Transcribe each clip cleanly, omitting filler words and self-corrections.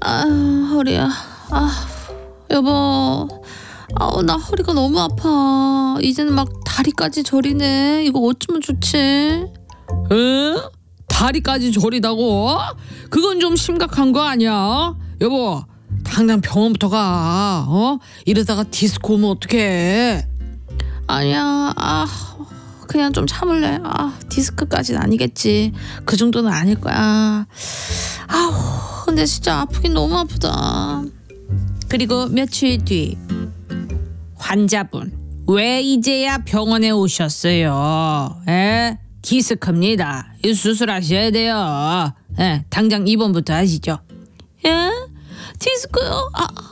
허리야. 여보. 나 허리가 너무 아파. 이제는 막 다리까지 저리네. 이거 어쩌면 좋지? 에? 다리까지 저리다고? 그건 좀 심각한 거 아니야? 여보, 당장 병원부터 가. 이러다가 디스코 오면 어떡해? 아니야. 그냥 좀 참을래. 디스크까지는 아니겠지. 그 정도는 아닐 거야. 근데 진짜 아프긴 너무 아프다. 그리고 며칠 뒤 환자분, 왜 이제야 병원에 오셨어요? 디스크입니다. 수술하셔야 돼요. 당장 입원부터 하시죠. 예? 디스크요?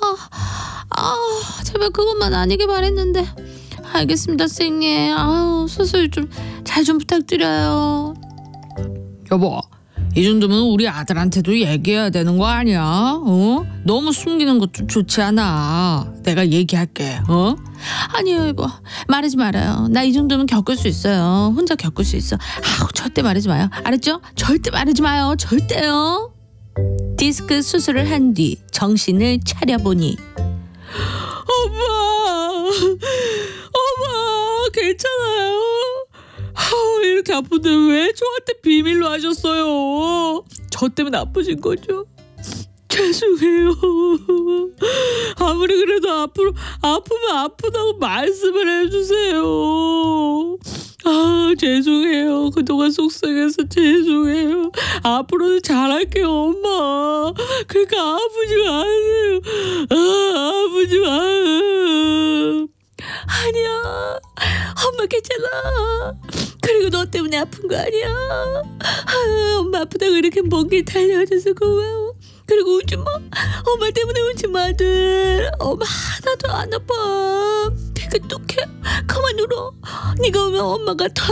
제발 그것만 아니게 바랬는데. 알겠습니다, 선생님. 수술 좀 잘 좀 부탁드려요. 여보, 이 정도면 우리 아들한테도 얘기해야 되는 거 아니야? 너무 숨기는 것도 좋지 않아. 내가 얘기할게. 아니요, 여보. 말하지 말아요. 나 이 정도면 겪을 수 있어요. 혼자 겪을 수 있어. 절대 말하지 마요. 알았죠? 절대 말하지 마요. 절대요. 디스크 수술을 한 뒤 정신을 차려보니 엄마 괜찮아요? 이렇게 아픈데 왜 저한테 비밀로 하셨어요? 저 때문에 아프신 거죠? 죄송해요. 아무리 그래도 앞으로 아프면 아프다고 말씀을 해주세요. 죄송해요. 그동안 속상해서 죄송해요. 앞으로는 잘할게요, 엄마. 그러니까 아프지 마세요. 아프지 마세요. 아니야. 엄마 괜찮아. 그리고 너 때문에 아픈 거 아니야. 엄마 아프다고 이렇게 먼 길 달려와줘서 고마워. 그리고 울지 마. 엄마 때문에 울지 마, 아들. 엄마 하나도 안 아파. 그러니까 뚝해. 가만 울어. 네가 오면 엄마가 더